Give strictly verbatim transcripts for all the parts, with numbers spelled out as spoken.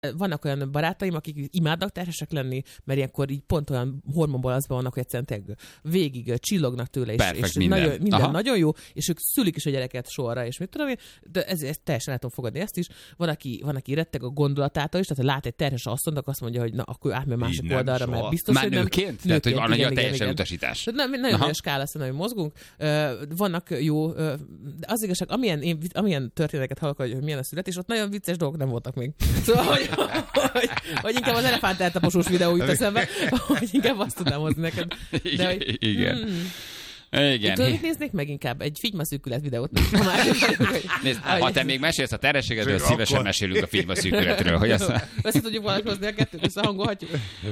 vannak olyan barátaim, akik imádnak terhesek lenni, mert ilyenkor így pont olyan hormonbalazban vannak, hogy egyszerűen végig csillognak tőle, és, Perfect, és minden, nagyon, minden Aha. nagyon jó, és ők szülik is a gyereket sorra, és mit tudom én, de ez, ez teljesen el tudom fogadni ezt is. Van, aki, van, aki retteg a gondolatától is, tehát ha lát egy terhes asszonyt, azt mondja, hogy na, akkor átmegy másik nem, oldalra, soha. mert biztos, Már hogy nem. nőként? nőként? Tehát, hogy van igen, egy teljesen igen, utasítás. igen. Na, nagyon nagy skála, aztán, hogy mozgunk. Vannak jó, de az igazság, amilyen, én, amilyen történeteket hallok, hogy milyen a születés, ott nagyon vicces dolgok nem voltak még. Szóval, hogy, hogy, hogy inkább az elefánt eltaposós videó jut eszembe, hogy inkább azt tudnám hozni neked. De, hogy, igen. Hmm. Igen. Tudod, mit néznék meg inkább? Egy figymaszűkület videót. Ha, már, Nézd, ha te még mesélsz a terhességedről, Akkor- szívesen mesélünk a figymaszűkületről. Hogy azt... Össze tudjuk valahogy hozni a kettőt, összehangolhatjuk.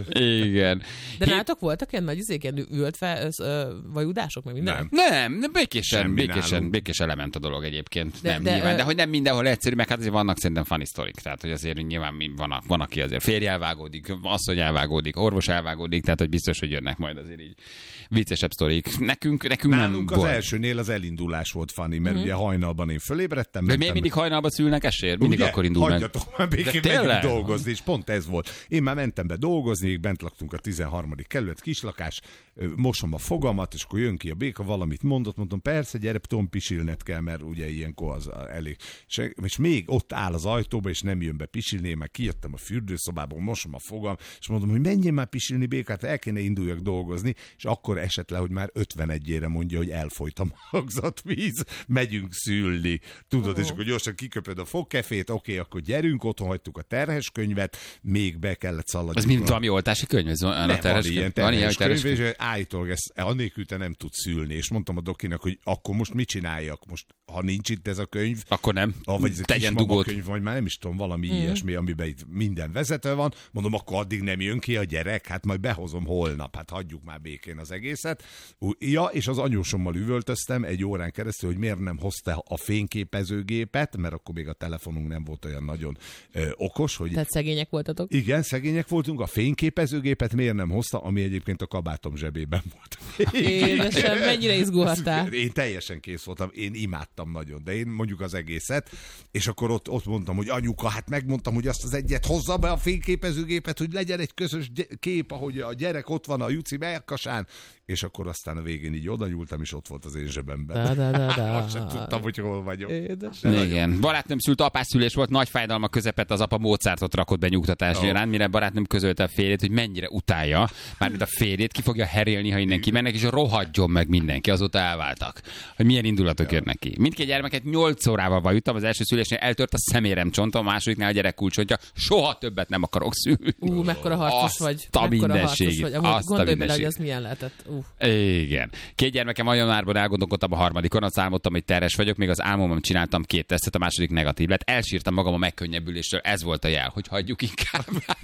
Igen. De nálatok voltak ilyen nagy izék, ilyen ült fel, vajudások, meg minden? Nem. Nem, nem békésen, Semmi békésen, nálunk. békésen lement a dolog egyébként. De- nem, de, nyilván, ö- de hogy nem mindenhol egyszerű, meg hát azért vannak szerintem funny sztorik. Tehát, hogy azért nyilván mi- van, van, aki azért férj elvágódik, asszony elvágódik, orvos elvágódik, tehát hogy biztos, hogy jönnek majd azért így viccesebb sztorik. Nekünk, nekünk Nálunk nem az volt. elsőnél az elindulás volt funny, mert ugye hajnalban én fölébredtem. De mentem- miért mindig hajnalba szülnek esér? Mindig Ugye? akkor indul meg. Hagyjatok már békén De tényleg? megyünk dolgozni, és pont ez volt. Én már mentem be dolgozni, még bent laktunk a tizenharmadik kerület, kislakás, ö, mosom a fogamat, és akkor jön ki a béka, valamit mondott, mondom, persze, gyere, tudom, pisilned kell, mert ugye ilyenkor az elég. És, és még ott áll az ajtóba, és nem jön be pisilni, én már kijöttem a fürdőszobából, mosom a fogam, és mondom, hogy menjél már pisilni, békát, el kéne induljak dolgozni, és akkor esett le, hogy már ötvenegyére mondja, hogy elfolyt a magzatvíz, megyünk szülni. Tudod, oh. És akkor gyorsan kiköpöd a fogkefét, oké, akkor gyerünk, otthon hagytuk a terhes könyvet, még be kellett szaladni. Az mind valami oltási könyv? Ez van, Nem, a terhes van ilyen könyv? Van ilyen terhes terhes könyv, könyv? és állítólag ezt annélkül te nem tudsz szülni, és mondtam a dokinak, hogy akkor most mit csináljak? Most, ha nincs itt ez a könyv, Akkor nem. ah, vagy ez a Tegyen kis dugót. könyv, vagy már nem is tudom, valami Mm. ilyesmi, amiben itt minden vezető van. Mondom, akkor addig nem jön ki a gyerek, hát majd behozom holnap, hát hagyjuk már békén az egészet. Ú, Ja, és az anyósommal üvöltöztem egy órán keresztül, hogy miért nem hozta a fényképezőgépet, mert akkor még a telefonunk nem volt olyan nagyon ö, okos, hogy Tehát szegények voltatok? igen, szegények voltunk, a fényképezőgépet miért nem hozta, ami egyébként a kabátom zsebében volt. Édesem, mennyire izgulhattál? Én teljesen kész voltam, én imádtam nagyon, de én mondjuk az egészet, és akkor ott, ott mondtam, hogy anyuka, hát megmondtam, hogy azt az egyet hozza be a fényképezőgépet, hogy legyen egy közös gy- kép, ahogy a gyerek ott van a Juci melkasán, és akkor aztán a végén így oda nyúltam, és ott volt az én zsebemben. Da, da, da, da. Azt sem tudtam, hogy hol vagyok. Édesem. Igen. Barátnőm szült, apásszülés volt, nagy fájdalma közepett, az apa Mozartot rakott be nyugtatás Ó. nyilván, mire barátnőm közölte a férjét, hogy mennyire utálja, mármint a férjét, ki fogja herélni, ha innen kimennek, és rohadjon meg mindenki, azóta elváltak. Hogy milyen indulatok jönnek ki. Mindkét gyermeket nyolc órával vajuttam, az első szülésnél eltört a szemérem csonta, a másodiknál a gyerek kulcsontja, soha többet nem akarok szülni. Ú, mekkora harcos Azt vagy. a Mekkora mindenségét. harcos vagy. Amúgy Azt a gondolj bele, hogy mindenségét. az milyen lehetett. Uh. Igen. Két gyermekem van januárban, elgondolkodtam a harmadikon, azt álmodtam, hogy terhes vagyok, még az álmomban csináltam két tesztet, a második negatív lett. Elsírtam magam a megkönnyebbüléstől, ez volt a jel, hogy hagyjuk inkább.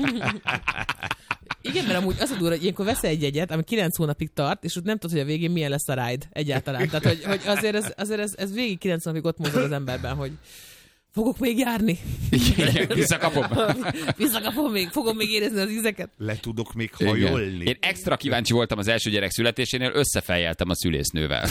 Igen, mert amúgy az a durva, hogy ilyenkor veszel egy jegyet, ami kilenc hónapig tart, és ott nem tudod, hogy a végén milyen lesz a ride egyáltalán. Tehát, hogy, hogy azért, ez, azért ez, ez végig kilenc hónapig ott mozog az emberben, hogy fogok még járni. Igen, visszakapom. Visszakapom még, fogom még érezni az ízeket. Le tudok még Igen. hajolni. Én extra kíváncsi voltam az első gyerek születésénél, összefejeltem a szülésznővel.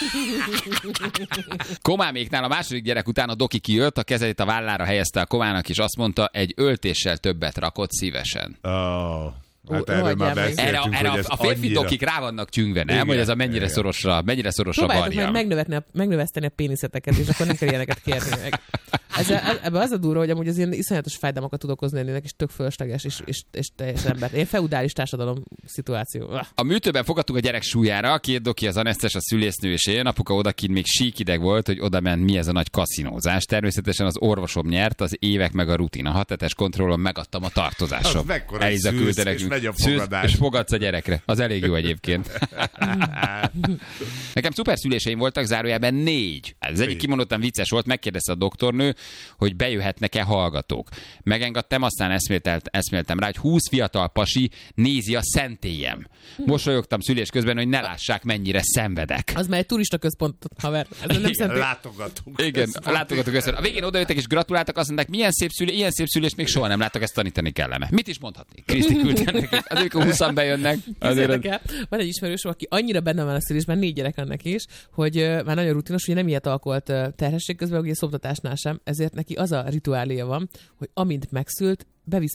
Komáméknál a második gyerek után a doki kijött, a kezét a vállára helyezte a komának, és azt mondta, egy öltéssel többet rakott szívesen. Oh. Hát Ó, erről már hagyjál meg. beszéltünk, Erre, erre hogy a, ez a férfi annyira... dokik rá vannak tyüngve, nem? Igen, Hogy ez a mennyire igen. szorosra, mennyire szorosra Próbáljátok meg varja. megnövetni a, megnöveszteni a péniszeteket, és akkor nem kell ilyeneket kérni meg. Ezzel, ebben az a durva, hogy amúgy az ilyen iszonyatos fájdalmakat tud okozni ennének, és tök fölösleges, és, és, és teljes ember. Ilyen feudális társadalom szituáció. Ah. A műtőben fogadtuk a gyerek súlyára, két doki az anesztes, a szülésznő és én, apuka odakint még síkideg volt, hogy oda ment, mi ez a nagy kaszinózás. Természetesen az orvosom nyert, az évek meg a rutin. A hatetes kontrollon megadtam a tartozásom. Az mekkora Eliza szűz, küldte és nekünk. megy a Szűz, fogadás. és fogadsz a gyerekre. Az elég jó egyébként. Nekem szuper szüléseim voltak, zárójában négy. Ez egyik kimondottan vicces volt, megkérdezte a doktornő, hogy bejöhetnek-e hallgatók. Megengedtem, aztán eszméltelt, eszméltem rá, hogy húsz fiatal pasi nézi a szentélyem. Mosolyogtam szülés közben, hogy ne lássák, mennyire szenvedek. Az már egy turista központ, haver. Ez nem szempont. Látogatunk. Igen, látogatok össze. A végén odajöttek és gratuláltak, azt mondták, milyen szép szülés, ilyen szép szülést még soha nem láttak, ezt tanítani kellene. Mit is mondhatnék? Kriszti küldte nekik. Az ők a húszan bejönnek. Azért az... El, van egy ismerősöm, aki annyira benne van a szülésben, négy gyerek ennek is, hogy uh, már nagyon rutinos, hogy nem ilyet alkolt uh, terhesség közben, ugye szoptatásnál sem, ezért neki az a rituáléja van, hogy amint megszült, bevisz